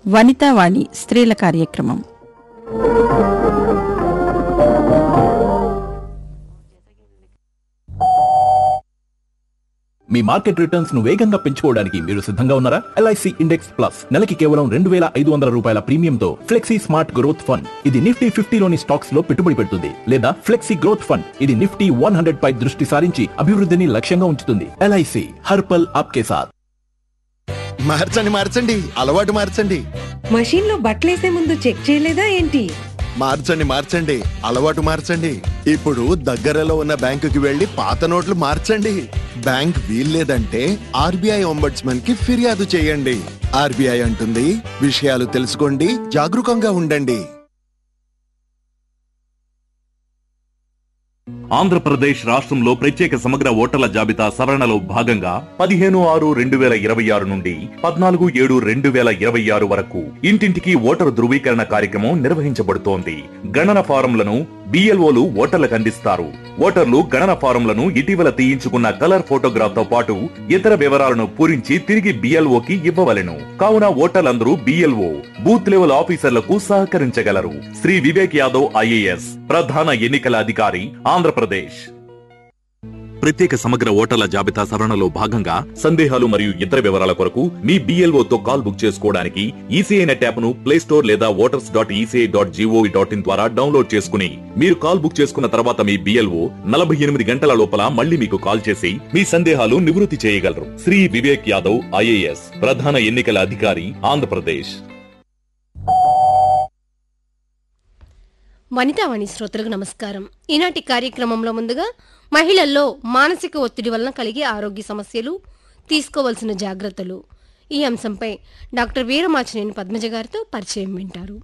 వనితావాణి స్త్రీల కార్యక్రమం. మీ market returns ను వేగంగా పెంచుకోవడానికి మీరు సిద్ధంగా ఉన్నారా? LIC ఇండెక్స్ ప్లస్ నెలకి కేవలం 2,500 రూపాయల ప్రీమియంతో ఫ్లెక్సీ స్మార్ట్ గ్రోత్ ఫండ్. ఇది నిఫ్టీ 50లోని స్టాక్స్ లో పెట్టుబడి పెడుతుంది. లేదా ఫ్లెక్సీ గ్రోత్ ఫండ్, ఇది నిఫ్టీ 100 పై దృష్టి సారించి అభివృద్ధిని లక్ష్యంగా ఉంచుతుంది. LIC హర్ పల్ ఆప్కే సాథ్. మార్చండి, అలవాటు మార్చండి. మషీన్ లో బట్టలేసే ముందు చెక్ చేయలేదా ఏంటి? మార్చండి, అలవాటు మార్చండి. ఇప్పుడు దగ్గరలో ఉన్న బ్యాంకుకి వెళ్లి పాత నోట్లు మార్చండి. బ్యాంక్ వీల్లేదంటే RBI ఒంబడ్స్మన్ కి ఫిర్యాదు చేయండి. RBI అంటుంది, విషయాలు తెలుసుకోండి, జాగరూకంగా ఉండండి. ఆంధ్రప్రదేశ్ రాష్ట్రంలో ప్రత్యేక సమగ్ర ఓటర్ల జాబితా సవరణలో భాగంగా 15/6/2026 నుండి 14/7/2026 వరకు ఇంటింటికి ఓటరు ధృవీకరణ కార్యక్రమం నిర్వహించబడుతోంది. గణన ఫారంలను BLOలు ఓటర్లకు అందిస్తారు. ఓటర్లు గణన ఫారంలను ఇటీవల తీయించుకున్న కలర్ ఫోటోగ్రాఫ్ తో పాటు ఇతర వివరాలను పూరించి తిరిగి BLOకి ఇవ్వవలెను. కావున ఓటర్లందరూ BLO బూత్ లెవెల్ ఆఫీసర్లకు సహకరించగలరు. శ్రీ వివేక్ యాదవ్ IAS ప్రధాన ఎన్నికల అధికారి, ఆంధ్రప్రదేశ్. ప్రత్యేక సమగ్ర ఓటర్ల జాబితా సవరణలో భాగంగా సందేహాలు మరియు ఇతర వివరాల కొరకు మీ BLOతో కాల్ బుక్ చేసుకోవడానికి ECI నెట్ యాప్ ను ప్లే స్టోర్ లేదా voters.eci.gov.in ద్వారా డౌన్లోడ్ చేసుకుని మీరు కాల్ బుక్ చేసుకున్న తర్వాత మీ BLO 48 గంటల లోపల మళ్ళీ మీకు కాల్ చేసి మీ సందేహాలు నివృత్తి చేయగలరు. శ్రీ వివేక్ యాదవ్ IAS ప్రధాన ఎన్నికల అధికారి, ఆంధ్రప్రదేశ్. వనితావాణి శ్రోతలకు నమస్కారం. ఈనాటి కార్యక్రమంలో ముందుగా మహిళల్లో మానసిక ఒత్తిడి వలన కలిగే ఆరోగ్య సమస్యలు, తీసుకోవలసిన జాగ్రత్తలు, ఈ అంశంపై డాక్టర్ వీరమాచినేని పద్మజ గారితో పరిచయం వింటారు.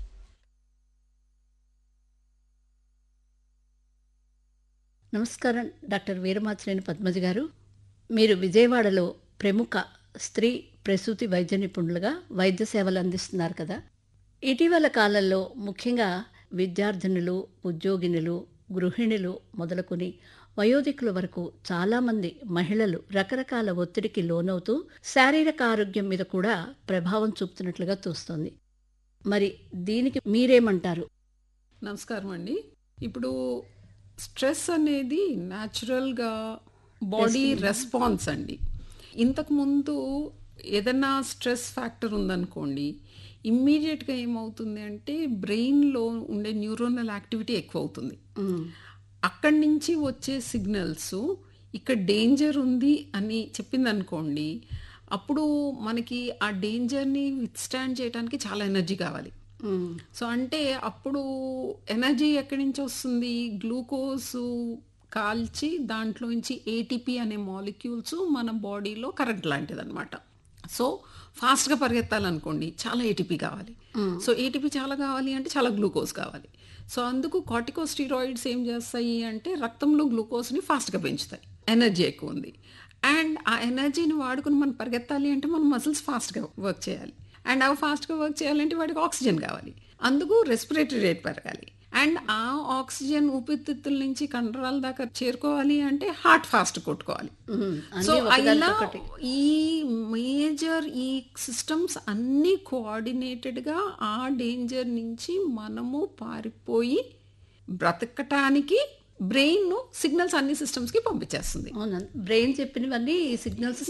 నమస్కారం డాక్టర్ వీరమాచినేని పద్మజ గారు. మీరు విజయవాడలో ప్రముఖ స్త్రీ ప్రసూతి వైద్య నిపుణులుగా వైద్య సేవలు అందిస్తున్నారు కదా. ఇటీవల కాలంలో ముఖ్యంగా విద్యార్థినులు, ఉద్యోగినులు, గృహిణులు మొదలుకొని వయోధికుల వరకు చాలామంది మహిళలు రకరకాల ఒత్తిడికి లోనవుతూ శారీరక ఆరోగ్యం మీద కూడా ప్రభావం చూపుతున్నట్లుగా తోస్తోంది. మరి దీనికి మీరేమంటారు? నమస్కారం అండి. ఇప్పుడు స్ట్రెస్ అనేది న్యాచురల్గా బాడీ రెస్పాన్స్ అండి. ఇంతకుముందు ఏదైనా స్ట్రెస్ ఫ్యాక్టర్ ఉందనుకోండి, ఇమ్మీడియట్గా ఏమవుతుంది అంటే బ్రెయిన్లో ఉండే న్యూరోనల్ యాక్టివిటీ ఎక్కువ అవుతుంది. అక్కడి నుంచి వచ్చే సిగ్నల్స్ ఇక్కడ డేంజర్ ఉంది అని చెప్పింది అనుకోండి, అప్పుడు మనకి ఆ డేంజర్ని విత్స్టాండ్ చేయడానికి చాలా ఎనర్జీ కావాలి. సో అంటే అప్పుడు ఎనర్జీ ఎక్కడి నుంచి వస్తుంది? గ్లూకోజ్ కాల్చి దాంట్లోంచి ATP అనే మాలిక్యూల్స్ మన బాడీలో కరెంట్ లాంటిది అనమాట. సో ఫాస్ట్గా పరిగెత్తాలనుకోండి, చాలా ATP కావాలి. సో ATP చాలా కావాలి అంటే చాలా గ్లూకోజ్ కావాలి. సో అందుకు కార్టికోస్టీరాయిడ్స్ ఏం చేస్తాయి అంటే రక్తంలో గ్లూకోజ్ని ఫాస్ట్గా పెంచుతాయి. ఎనర్జీ ఎక్కువ ఉంది, అండ్ ఆ ఎనర్జీని వాడుకుని మనం పరిగెత్తాలి అంటే మన మసిల్స్ ఫాస్ట్గా వర్క్ చేయాలి, అండ్ అవి ఫాస్ట్గా వర్క్ చేయాలంటే వాటికి ఆక్సిజన్ కావాలి. అందుకు రెస్పిరేటరీ రేట్ పెరగాలి, అండ్ ఆ ఆక్సిజన్ ఊపిరితిత్తుల నుంచి కండరాల దాకా చేరుకోవాలి అంటే హార్ట్ ఫాస్ట్ కొట్టుకోవాలి. సో ఇలా ఈ మేజర్ ఈ సిస్టమ్స్ అన్నీ కోఆర్డినేటెడ్గా ఆ డేంజర్ నుంచి మనము పారిపోయి బ్రతకటానికి బ్రెయిన్ సిగ్నల్స్ అన్ని సిస్టమ్స్కి పంపించేస్తుంది. బ్రెయిన్ చెప్పినవన్నీ సిగ్నల్స్